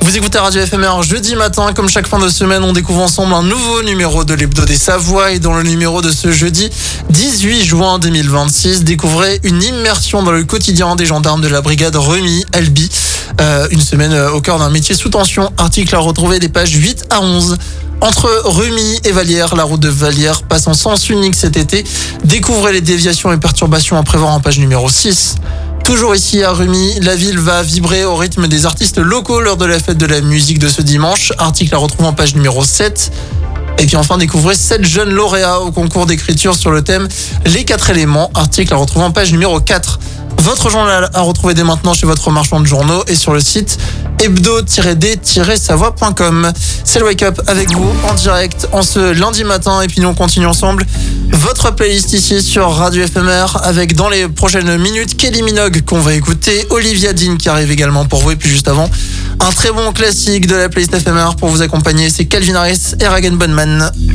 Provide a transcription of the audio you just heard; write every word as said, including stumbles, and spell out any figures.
Vous écoutez Radio F M R jeudi matin, comme chaque fin de semaine, on découvre ensemble un nouveau numéro de l'Hebdo des Savoies. Et dans le numéro de ce jeudi dix-huit juin deux mille vingt-six, découvrez une immersion dans le quotidien des gendarmes de la brigade Remy-Albi. Euh, une semaine au cœur d'un métier sous tension. Article à retrouver des pages huit à onze. Entre Remy et Vallières, la route de Vallières passe en sens unique cet été. Découvrez les déviations et perturbations à prévoir en page numéro six. Toujours ici à Remy, la ville va vibrer au rythme des artistes locaux lors de la fête de la musique de ce dimanche. Article à retrouver en page numéro sept. Et puis enfin, découvrez sept jeunes lauréats au concours d'écriture sur le thème Les quatre éléments. Article à retrouver en page numéro quatre. Votre journal à retrouver dès maintenant chez votre marchand de journaux et sur le site hebdo tiret d tiret savoie point com. C'est le Wake Up avec vous en direct en ce lundi matin. Et puis nous on continue ensemble votre playlist ici sur Radio F M R avec dans les prochaines minutes Kylie Minogue qu'on va écouter, Olivia Dean qui arrive également pour vous. Et puis juste avant, un très bon classique de la playlist F M R pour vous accompagner, c'est Calvin Harris et Rag and Bone Man.